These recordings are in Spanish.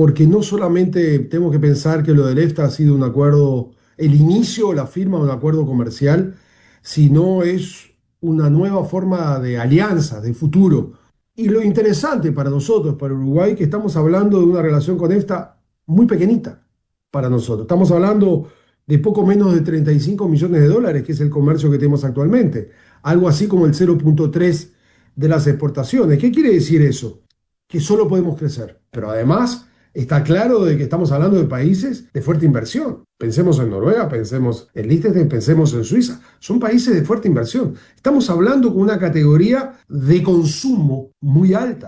porque no solamente tenemos que pensar que lo del EFTA ha sido un acuerdo, el inicio o la firma de un acuerdo comercial, sino es una nueva forma de alianza, de futuro. Y lo interesante para nosotros, para Uruguay, que estamos hablando de una relación con EFTA muy pequeñita para nosotros. Estamos hablando de poco menos de 35 millones de dólares, que es el comercio que tenemos actualmente. Algo así como el 0,3 de las exportaciones. ¿Qué quiere decir eso? Que solo podemos crecer. Pero además está claro de que estamos hablando de países de fuerte inversión. Pensemos en Noruega, pensemos en Liechtenstein, pensemos en Suiza. Son países de fuerte inversión. Estamos hablando con una categoría de consumo muy alta.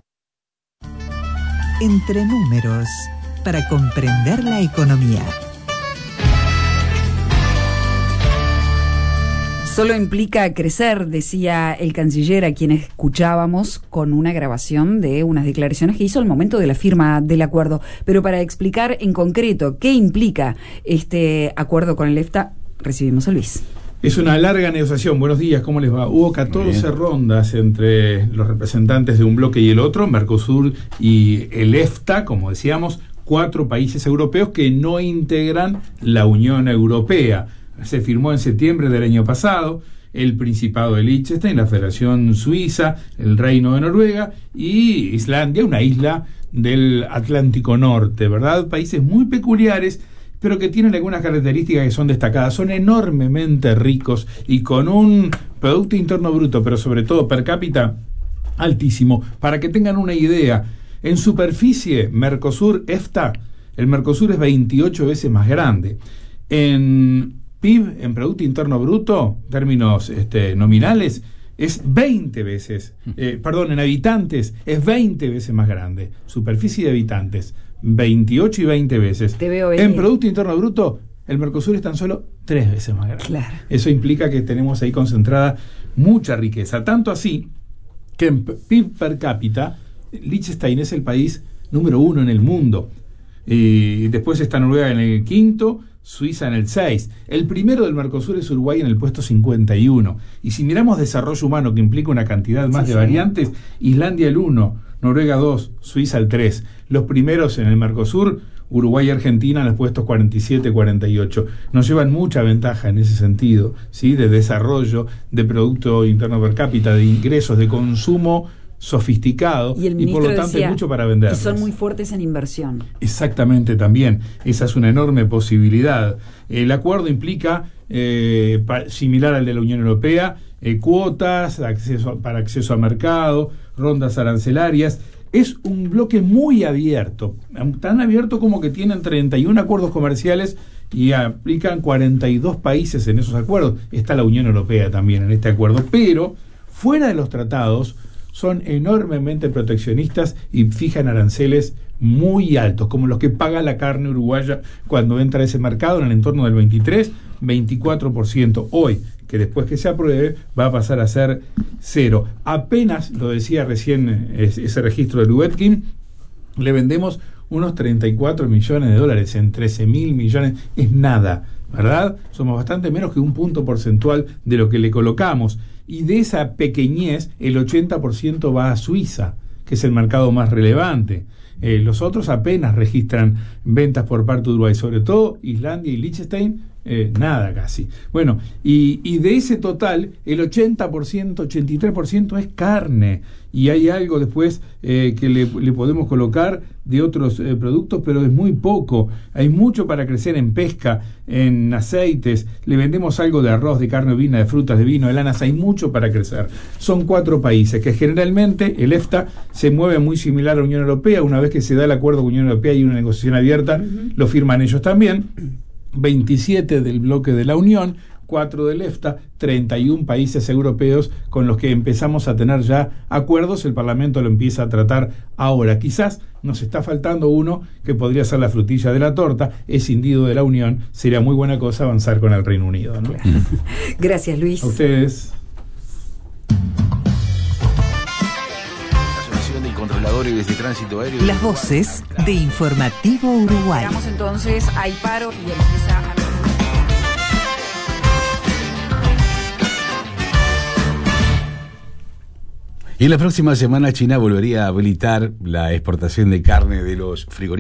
Entre números, para comprender la economía. Solo implica crecer, decía el canciller a quien escuchábamos con una grabación de unas declaraciones que hizo al momento de la firma del acuerdo. Pero para explicar en concreto qué implica este acuerdo con el EFTA, recibimos a Luis. Es una larga negociación. Buenos días, ¿cómo les va? Hubo 14 rondas entre los representantes de un bloque y el otro, Mercosur y el EFTA, como decíamos, 4 países europeos que no integran la Unión Europea. Se firmó en septiembre del año pasado el Principado de Liechtenstein, la Federación Suiza, el Reino de Noruega y Islandia, una isla del Atlántico Norte, ¿verdad? Países muy peculiares, pero que tienen algunas características que son destacadas. Son enormemente ricos y con un Producto Interno Bruto, pero sobre todo per cápita, altísimo. Para que tengan una idea, en superficie, Mercosur, EFTA, el Mercosur es 28 veces más grande. En PIB, en Producto Interno Bruto, términos nominales, es 20 veces, en habitantes, es 20 veces más grande. Superficie de habitantes, 28 y 20 veces. En Producto Interno Bruto, el Mercosur es tan solo 3 veces más grande. Claro. Eso implica que tenemos ahí concentrada mucha riqueza. Tanto así que en PIB per cápita, Liechtenstein es el país número 1 en el mundo. Y después está Noruega en el 5º, Suiza en el 6. El primero del Mercosur es Uruguay en el puesto 51. Y si miramos desarrollo humano, que implica una cantidad más de variantes, Islandia el 1, Noruega 2, Suiza el 3. Los primeros en el Mercosur, Uruguay y Argentina en los puestos 47 y 48. Nos llevan mucha ventaja en ese sentido, ¿sí? De desarrollo, de Producto Interno per cápita, de ingresos, de consumo sofisticado y por lo tanto hay mucho para vender. Y son muy fuertes en inversión. Exactamente, también. Esa es una enorme posibilidad. El acuerdo implica, similar al de la Unión Europea, cuotas, para acceso a mercado, rondas arancelarias. Es un bloque muy abierto, tan abierto como que tienen 31 acuerdos comerciales y aplican 42 países en esos acuerdos. Está la Unión Europea también en este acuerdo, pero fuera de los tratados son enormemente proteccionistas y fijan aranceles muy altos, como los que paga la carne uruguaya cuando entra a ese mercado en el entorno del 23-24%. Hoy, que después que se apruebe, va a pasar a ser 0. Apenas, lo decía recién ese registro de Lubetkin, le vendemos unos 34 millones de dólares en 13.000 millones. Es nada, ¿verdad? Somos bastante menos que un punto porcentual de lo que le colocamos. Y de esa pequeñez, el 80% va a Suiza, que es el mercado más relevante. Los otros apenas registran ventas por parte de Uruguay, sobre todo Islandia y Liechtenstein, nada casi. Bueno, y de ese total, el 80%, 83% es carne. Y hay algo después que le podemos colocar de otros productos, pero es muy poco. Hay mucho para crecer en pesca, en aceites. Le vendemos algo de arroz, de carne ovina, de frutas, de vino, de lanas. Hay mucho para crecer. Son 4 países que generalmente el EFTA se mueve muy similar a la Unión Europea. Una vez que se da el acuerdo con la Unión Europea y una negociación abierta, lo firman ellos también. 27 del bloque de la Unión, 4 del EFTA, 31 países europeos con los que empezamos a tener ya acuerdos. El Parlamento lo empieza a tratar ahora. Quizás nos está faltando uno que podría ser la frutilla de la torta, escindido de la Unión. Sería muy buena cosa avanzar con el Reino Unido, ¿no? Gracias, Luis. A ustedes. Controladores de tránsito aéreo. Las voces de Informativo Uruguay. Vamos entonces, hay paro y empieza a... Y la próxima semana China volvería a habilitar la exportación de carne de los frigoríficos.